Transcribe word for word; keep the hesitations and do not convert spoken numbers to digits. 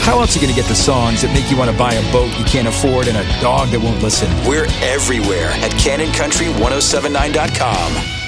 How else are you going to get the songs that make you want to buy a boat you can't afford and a dog that won't listen? We're everywhere at Cannon Country ten seventy-nine dot com.